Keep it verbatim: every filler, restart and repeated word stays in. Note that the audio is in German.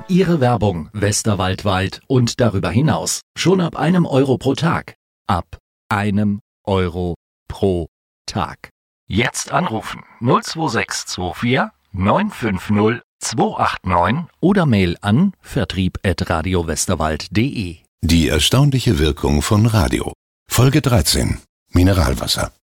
Ihre Werbung westerwaldweit und darüber hinaus schon ab einem Euro pro Tag. Ab einem Euro pro Tag. Jetzt anrufen null zwei sechs zwei vier neun fünf null zwei acht neun oder Mail an vertrieb at radiowesterwald punkt de. Die erstaunliche Wirkung von Radio. Folge dreizehn. Mineralwasser.